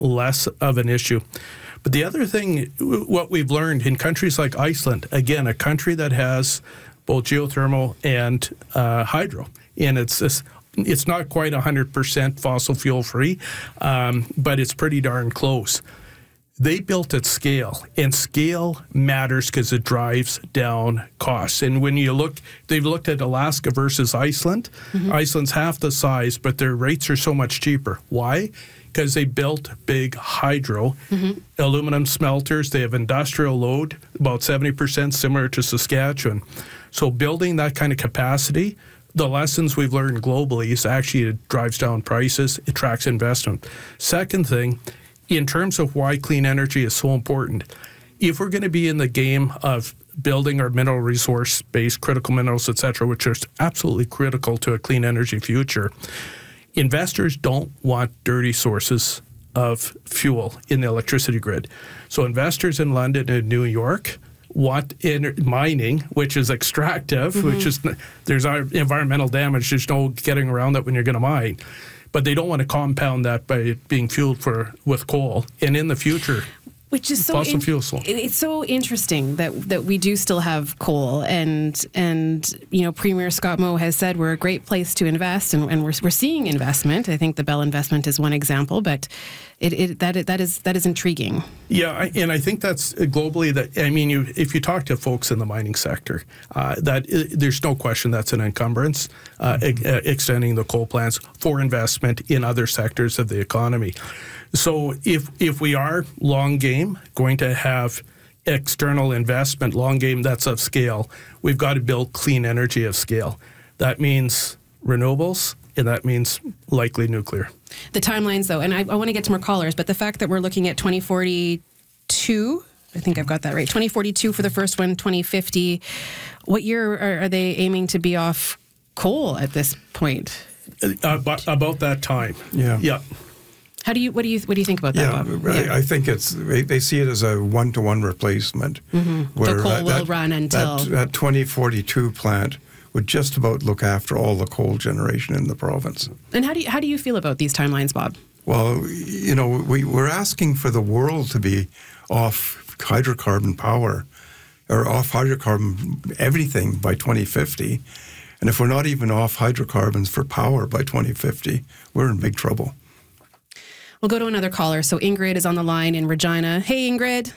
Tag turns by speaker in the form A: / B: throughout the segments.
A: less of an issue. But the other thing, what we've learned in countries like Iceland, again, a country that has both geothermal and hydro, and it's not quite 100% fossil fuel free, but it's pretty darn close. They built at scale, and scale matters because it drives down costs. And when you look, they've looked at Alaska versus Iceland. Mm-hmm. Iceland's half the size, but their rates are so much cheaper. Why? Because they built big hydro, aluminum smelters. They have industrial load, about 70% similar to Saskatchewan. So building that kind of capacity, the lessons we've learned globally is actually it drives down prices, it attracts investment. Second thing, in terms of why clean energy is so important, if we're going to be in the game of building our mineral resource base, critical minerals, et cetera, which are absolutely critical to a clean energy future, investors don't want dirty sources of fuel in the electricity grid. So investors in London and New York want mining, which is extractive, which is there's environmental damage. There's no getting around that when you're going to mine. But they don't want to compound that by being fueled with coal. And in the future,
B: which is so
A: fossil fuels.
B: It's so interesting that we do still have coal, and Premier Scott Moe has said we're a great place to invest, and we're seeing investment. I think the Bell investment is one example, but that is intriguing. Yeah,
A: and I think that's globally that. I mean, if you talk to folks in the mining sector, there's no question that's an encumbrance, extending the coal plants for investment in other sectors of the economy. So if we are long game going to have external investment, long game that's of scale, we've got to build clean energy of scale. That means renewables, and that means likely nuclear.
B: The timelines, though, and I want to get to more callers, but the fact that we're looking at 2042, I think I've got that right, 2042 for the first one, 2050, what year are they aiming to be off coal at this point?
A: About that time.
C: Yeah.
B: What do you think about that, Bob?
C: I think they see it as a 1-to-1 replacement.
B: Where the coal will run until
C: that 2042 plant would just about look after all the coal generation in the province.
B: And how do you feel about these timelines, Bob?
C: Well, we're asking for the world to be off hydrocarbon power, or off hydrocarbon everything by 2050. And if we're not even off hydrocarbons for power by 2050, we're in big trouble.
B: We'll go to another caller. So Ingrid is on the line in Regina. Hey, Ingrid.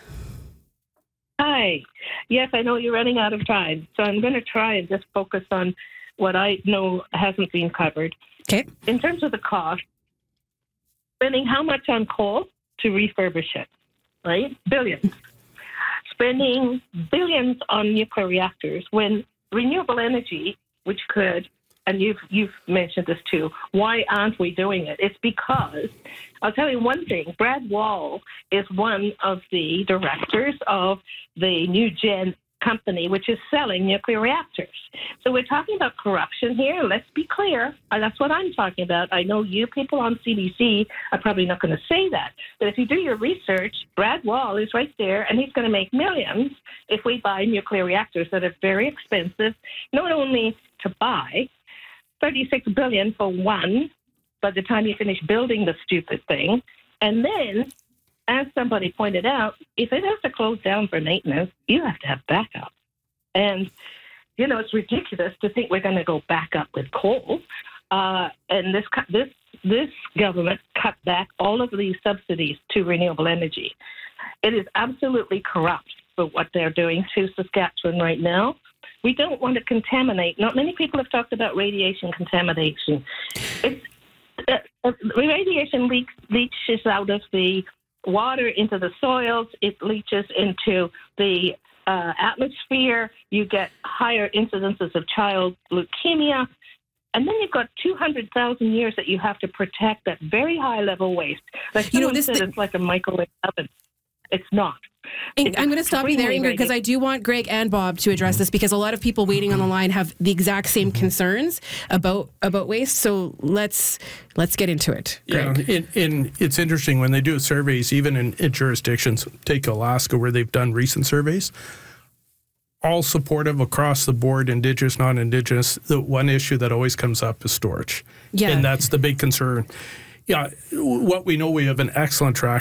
D: Hi. Yes, I know you're running out of time, so I'm going to try and just focus on what I know hasn't been covered.
B: Okay.
D: In terms of the cost, spending how much on coal to refurbish it, right? Billions. Spending billions on nuclear reactors when renewable energy, which could, and you've mentioned this too, why aren't we doing it? It's because, I'll tell you one thing, Brad Wall is one of the directors of the New Gen company, which is selling nuclear reactors. So we're talking about corruption here. Let's be clear. That's what I'm talking about. I know you people on CBC are probably not going to say that. But if you do your research, Brad Wall is right there, and he's going to make millions if we buy nuclear reactors that are very expensive, not only to buy, $36 billion for one by the time you finish building the stupid thing. And then, as somebody pointed out, if it has to close down for maintenance, you have to have backup. And, it's ridiculous to think we're going to go back up with coal. And this government cut back all of these subsidies to renewable energy. It is absolutely corrupt for what they're doing to Saskatchewan right now. We don't want to contaminate. Not many people have talked about radiation contamination. Radiation leaches out of the water into the soils. It leaches into the atmosphere. You get higher incidences of child leukemia. And then you've got 200,000 years that you have to protect that very high-level waste. Like someone said, it's like a microwave oven. It's not.
B: I'm going to stop you there, Ingrid, because I do want Greg and Bob to address this, because a lot of people waiting on the line have the exact same concerns about waste. So let's get into it, Greg.
A: Yeah, and it's interesting when they do surveys, even in jurisdictions, take Alaska where they've done recent surveys, all supportive across the board, Indigenous, non-Indigenous. The one issue that always comes up is storage. Yeah. And that's the big concern. Yeah, what we know, we have an excellent track